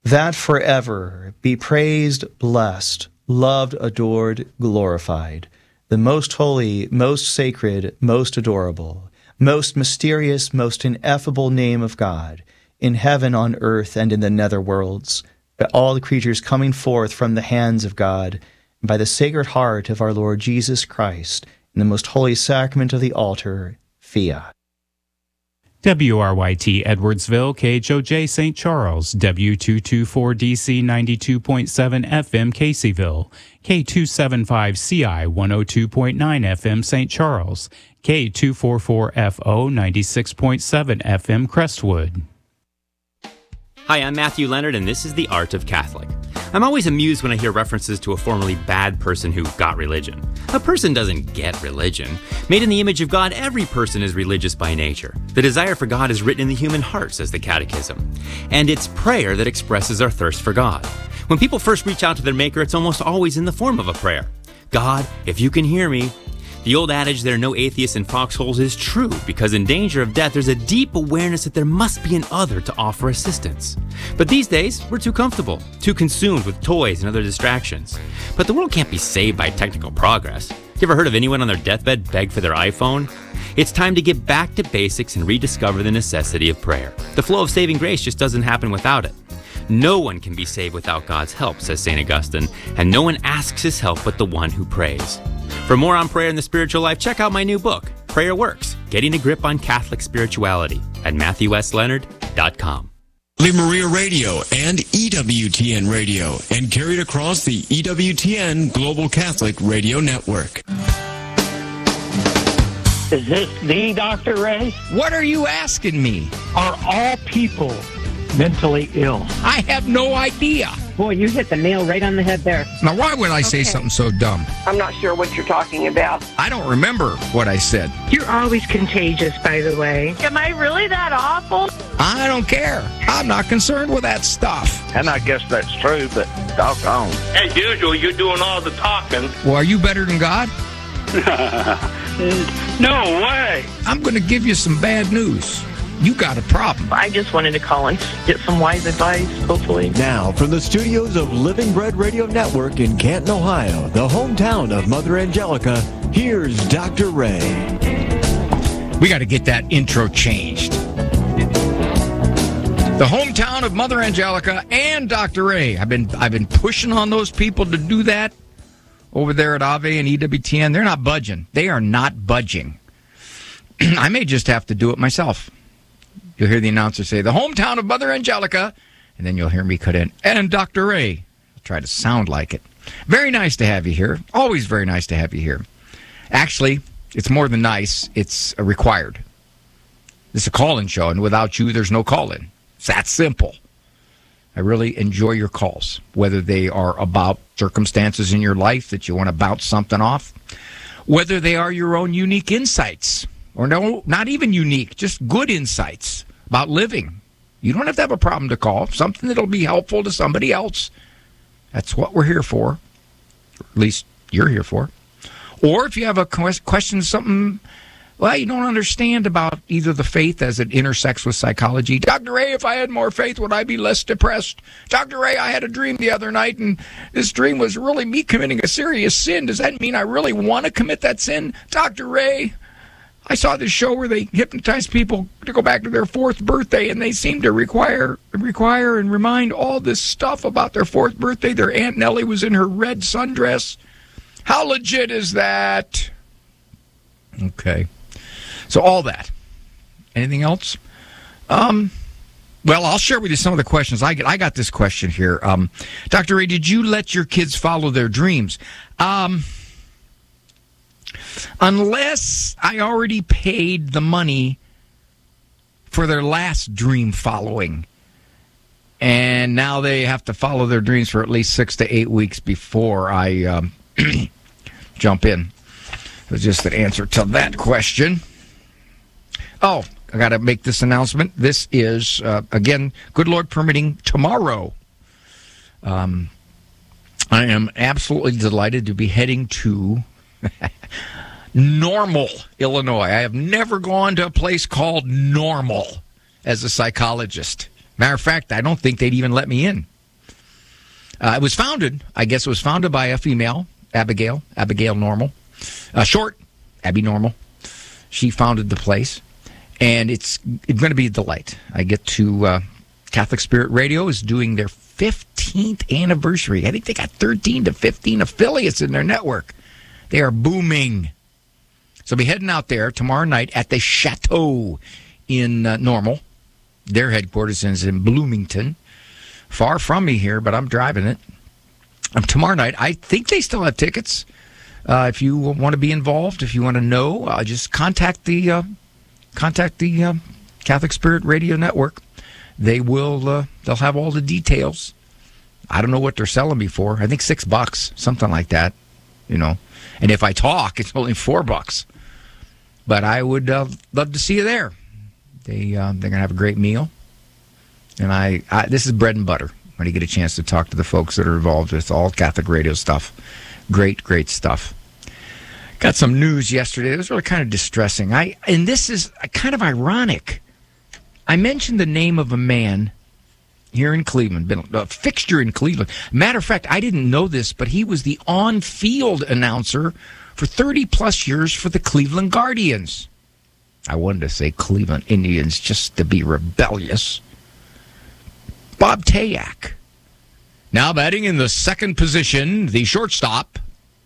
that forever be praised, blessed, loved, adored, glorified, the most holy, most sacred, most adorable, most mysterious, most ineffable name of God, in heaven, on earth, and in the nether worlds, by all the creatures coming forth from the hands of God, and by the sacred heart of our Lord Jesus Christ, in the most holy sacrament of the altar, Fiat. WRYT Edwardsville, KHOJ St. Charles, W224DC 92.7 FM Caseyville, K275CI 102.9 FM St. Charles, K244FO 96.7 FM Crestwood. Hi, I'm Matthew Leonard, and this is The Art of Catholic. I'm always amused when I hear references to a formerly bad person who got religion. A person doesn't get religion. Made in the image of God, every person is religious by nature. The desire for God is written in the human heart, says the Catechism. And it's prayer that expresses our thirst for God. When people first reach out to their Maker, it's almost always in the form of a prayer. God, if you can hear me. The old adage, there are no atheists in foxholes, is true, because in danger of death, there's a deep awareness that there must be an other to offer assistance. But these days, we're too comfortable, too consumed with toys and other distractions. But the world can't be saved by technical progress. You ever heard of anyone on their deathbed beg for their iPhone? It's time to get back to basics and rediscover the necessity of prayer. The flow of saving grace just doesn't happen without it. No one can be saved without God's help, says St. Augustine, and no one asks his help but the one who prays. For more on prayer and the spiritual life, check out my new book, Prayer Works, Getting a Grip on Catholic Spirituality, at MatthewSLeonard.com. Holy Maria Radio and EWTN Radio, and carried across the EWTN Global Catholic Radio Network. Is this the Dr. Ray? What are you asking me? Are all people mentally ill? I have no idea. Boy, you hit the nail right on the head there. Now, why would I say something so dumb? I'm not sure what you're talking about. I don't remember what I said. You're always contagious, by the way. Am I really that awful? I don't care. I'm not concerned with that stuff. And I guess that's true, but doggone. As usual, you're doing all the talking. Well, are you better than God? No way. I'm going to give you some bad news. You got a problem. I just wanted to call and get some wise advice, hopefully. Now, from the studios of Living Bread Radio Network in Canton, Ohio, the hometown of Mother Angelica, here's Dr. Ray. We got to get that intro changed. The hometown of Mother Angelica and Dr. Ray. I've been pushing on those people to do that over there at AVE and EWTN. They're not budging. They are not budging. I may just have to do it myself. You'll hear the announcer say, the hometown of Mother Angelica, and then you'll hear me cut in, and Dr. Ray. I'll try to sound like it. Very nice to have you here. Always very nice to have you here. Actually, it's more than nice. It's required. This is a call-in show, and without you, there's no call-in. It's that simple. I really enjoy your calls, whether they are about circumstances in your life that you want to bounce something off, whether they are your own unique insights, or no, not even unique, just good insights about living. You don't have to have a problem to call. Something that'll be helpful to somebody else. That's what we're here for. Or at least you're here for. Or if you have a question, something, well, you don't understand about either the faith as it intersects with psychology. Dr. Ray, if I had more faith, would I be less depressed? Dr. Ray, I had a dream the other night, and this dream was really me committing a serious sin. Does that mean I really want to commit that sin? Dr. Ray, I saw this show where they hypnotize people to go back to their fourth birthday, and they seem to require and remind all this stuff about their fourth birthday. Their Aunt Nellie was in her red sundress. How legit is that? Okay. So all that. Anything else? Well, I'll share with you some of the questions. I got this question here. Dr. Ray, did you let your kids follow their dreams? Unless I already paid the money for their last dream following. And now they have to follow their dreams for at least 6 to 8 weeks before I jump in. It was just an answer to that question. Oh, I got to make this announcement. This is, again, good Lord permitting, tomorrow. I am absolutely delighted to be heading to Normal, Illinois. I have never gone to a place called Normal as a psychologist. Matter of fact, I don't think they'd even let me in. It was founded by a female, Abigail Normal. Short, Abby Normal. She founded the place, and it's going to be a delight. I get to Catholic Spirit Radio is doing their 15th anniversary. I think they got 13 to 15 affiliates in their network. They are booming. So I'll be heading out there tomorrow night at the Chateau in Normal. Their headquarters is in Bloomington. Far from me here, but I'm driving it. Tomorrow night, I think they still have tickets. If you want to be involved, if you want to know, just contact the Catholic Spirit Radio Network. They'll have all the details. I don't know what they're selling me for. I think $6, something like that, And if I talk, it's only $4. But I would love to see you there. They're going to have a great meal. And this is bread and butter when you get a chance to talk to the folks that are involved with all Catholic radio stuff. Great, great stuff. Got some news yesterday. It was really kind of distressing. And this is kind of ironic. I mentioned the name of a man here in Cleveland, been a fixture in Cleveland. Matter of fact, I didn't know this, but he was the on-field announcer for 30-plus years for the Cleveland Guardians. I wanted to say Cleveland Indians just to be rebellious. Bob Tayak. Now batting in the second position, the shortstop.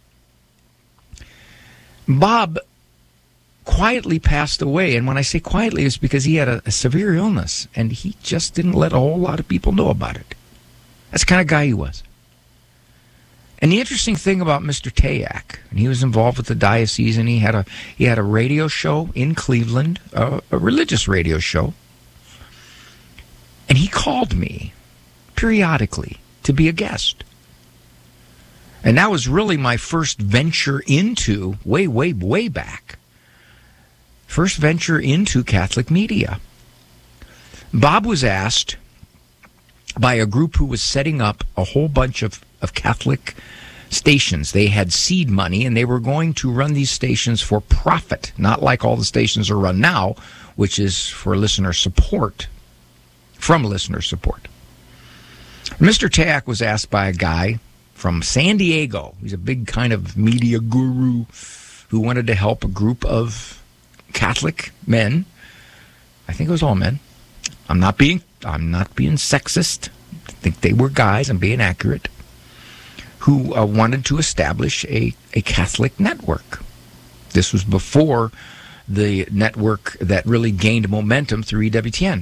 Bob quietly passed away, and when I say quietly, it's because he had a severe illness, and he just didn't let a whole lot of people know about it. That's the kind of guy he was. And the interesting thing about Mr. Tayak, and he was involved with the diocese, and he had a radio show in Cleveland, a religious radio show, and he called me periodically to be a guest. And that was really my first venture into, way back, first venture into Catholic media. Bob was asked by a group who was setting up a whole bunch of Catholic stations. They had seed money, and they were going to run these stations for profit, not like all the stations are run now, which is for listener support, from listener support. Mr. Tayak was asked by a guy from San Diego. He's a big kind of media guru who wanted to help a group of Catholic men. I think it was all men. I'm not being sexist. I think they were guys. I'm being accurate. Who wanted to establish a Catholic network. This was before the network that really gained momentum through EWTN.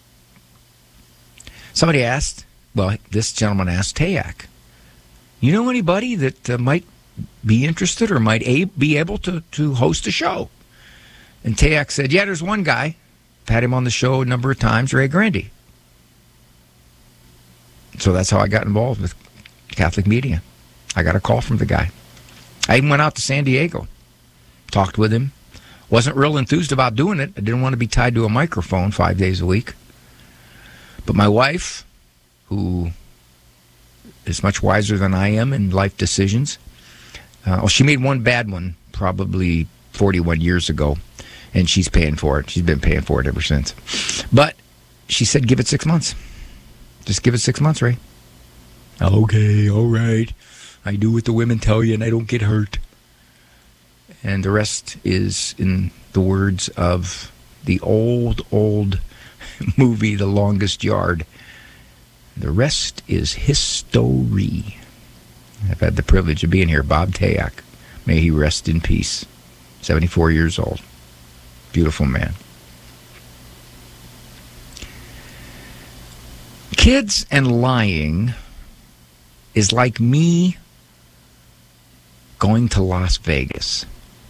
Somebody asked, this gentleman asked Tayak, you know anybody that might be interested or might be able to host a show? And Tayak said, yeah, there's one guy. I've had him on the show a number of times, Ray Grandy. So that's how I got involved with Catholic media. I got a call from the guy. I even went out to San Diego, talked with him. Wasn't real enthused about doing it. I didn't want to be tied to a microphone 5 days a week. But my wife, who is much wiser than I am in life decisions, she made one bad one probably 41 years ago, and she's paying for it. She's been paying for it ever since. But she said, give it 6 months. Just give it 6 months, Ray. Okay, all right. I do what the women tell you, and I don't get hurt. And the rest is in the words of the old movie, The Longest Yard. The rest is history. I've had the privilege of being here. Bob Tayak, may he rest in peace. 74 years old. Beautiful man. Kids and lying is like me going to Las Vegas.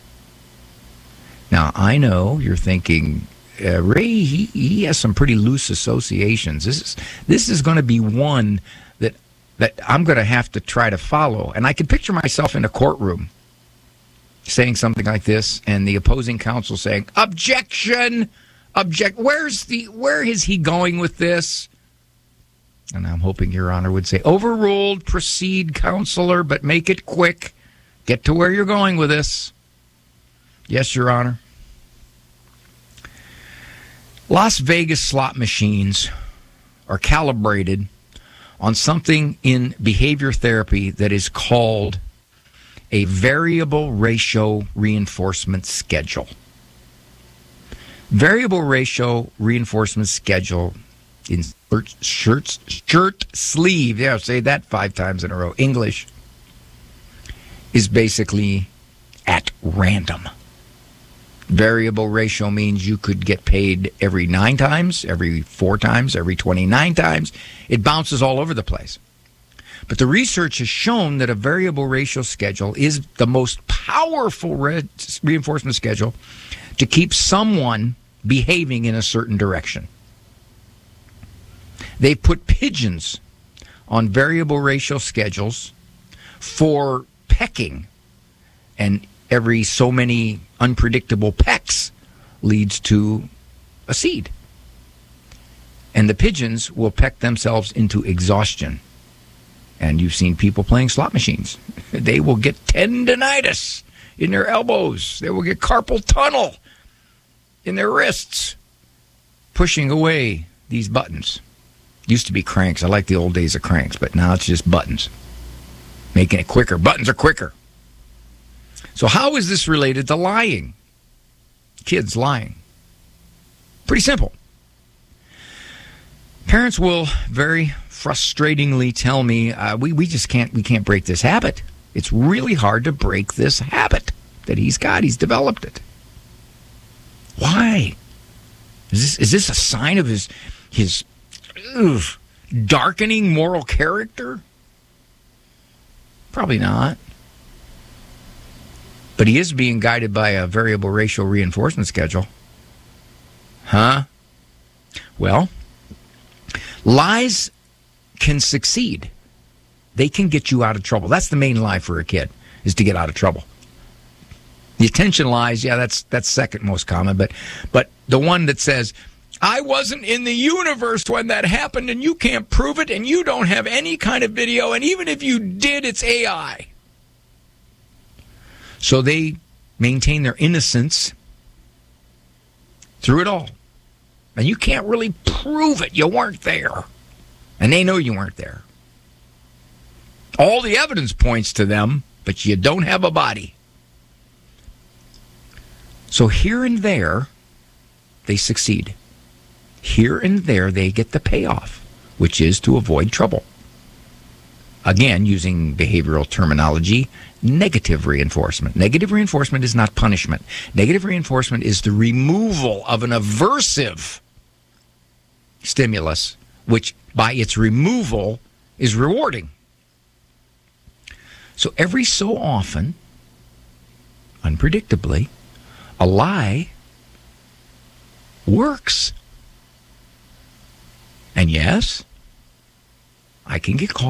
Now, I know you're thinking, Ray, he has some pretty loose associations. This is going to be one that I'm going to have to try to follow. And I can picture myself in a courtroom saying something like this, and the opposing counsel saying, objection, where is he going with this? And I'm hoping Your Honor would say, overruled, proceed, counselor, but make it quick. Get to where you're going with this. Yes, Your Honor. Las Vegas slot machines are calibrated on something in behavior therapy that is called a variable ratio reinforcement schedule. Variable ratio reinforcement schedule in shirt sleeve, yeah, say that 5 times in a row, English, is basically at random. Variable ratio means you could get paid every 9 times, every 4 times, every 29 times. It bounces all over the place. But the research has shown that a variable ratio schedule is the most powerful reinforcement schedule to keep someone behaving in a certain direction. They put pigeons on variable ratio schedules for pecking, and every so many unpredictable pecks leads to a seed. And the pigeons will peck themselves into exhaustion. And you've seen people playing slot machines. They will get tendinitis in their elbows. They will get carpal tunnel in their wrists, pushing away these buttons. Used to be cranks. I like the old days of cranks, but now it's just buttons. Making it quicker. Buttons are quicker. So how is this related to lying? Kids lying. Pretty simple. Parents will very frustratingly tell me, we can't break this habit. It's really hard to break this habit that he's got. He's developed it. Why? Is this a sign of his darkening moral character? Probably not. But he is being guided by a variable ratio reinforcement schedule. Huh? Well, lies can succeed. They can get you out of trouble. That's the main lie for a kid, is to get out of trouble. The attention lies, yeah, that's second most common, but the one that says, I wasn't in the universe when that happened, and you can't prove it, and you don't have any kind of video, and even if you did, it's AI. So they maintain their innocence through it all. And you can't really prove it. You weren't there. And they know you weren't there. All the evidence points to them, but you don't have a body. So here and there, they succeed. Here and there, they get the payoff, which is to avoid trouble. Again, using behavioral terminology, negative reinforcement. Negative reinforcement is not punishment. Negative reinforcement is the removal of an aversive stimulus, which by its removal is rewarding. So every so often, unpredictably, a lie works. And yes, I can get caught